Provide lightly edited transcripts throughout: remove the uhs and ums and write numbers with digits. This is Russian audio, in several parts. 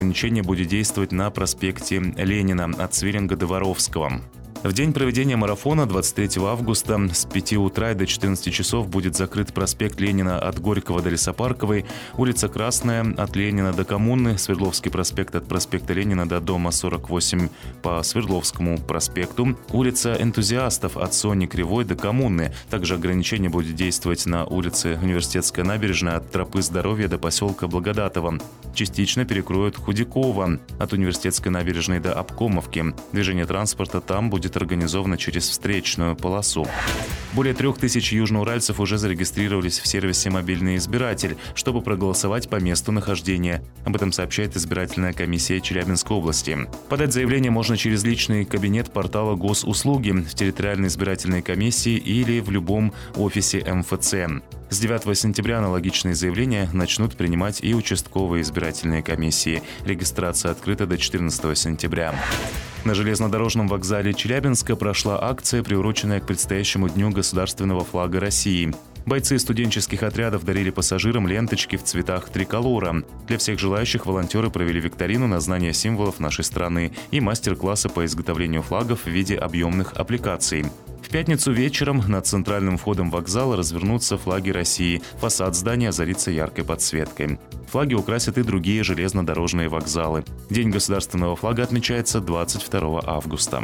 Ограничение будет действовать на проспекте Ленина от Свиринга до Воровского. В день проведения марафона 23 августа с 5 утра до 14 часов будет закрыт проспект Ленина от Горького до Лесопарковой, улица Красная от Ленина до Коммуны, Свердловский проспект от проспекта Ленина до дома 48 по Свердловскому проспекту, улица Энтузиастов от Сони Кривой до Коммуны. Также ограничение будет действовать на улице Университетская набережная от Тропы Здоровья до поселка Благодатово. Частично перекроют Худякова от Университетской набережной до Обкомовки. Движение транспорта там будет организовано через встречную полосу. Более 3000 южноуральцев уже зарегистрировались в сервисе «Мобильный избиратель», чтобы проголосовать по месту нахождения. Об этом сообщает избирательная комиссия Челябинской области. Подать заявление можно через личный кабинет портала Госуслуги, в территориальной избирательной комиссии или в любом офисе МФЦ. С 9 сентября аналогичные заявления начнут принимать и участковые избирательные комиссии. Регистрация открыта до 14 сентября. На железнодорожном вокзале Челябинска прошла акция, приуроченная к предстоящему Дню государственного флага России. Бойцы студенческих отрядов дарили пассажирам ленточки в цветах триколора. Для всех желающих волонтеры провели викторину на знание символов нашей страны и мастер-классы по изготовлению флагов в виде объемных аппликаций. В пятницу вечером над центральным входом вокзала развернутся флаги России. Фасад здания озарится яркой подсветкой. Флаги украсят и другие железнодорожные вокзалы. День государственного флага отмечается 22 августа.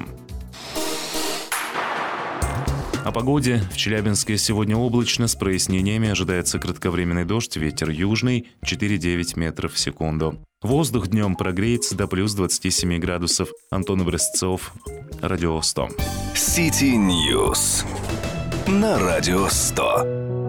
О погоде. В Челябинске сегодня облачно, с прояснениями. Ожидается кратковременный дождь, ветер южный 4,9 метров в секунду. Воздух днем прогреется до плюс 27 градусов. Антон Образцов, Радио 100. City News на Радио 100.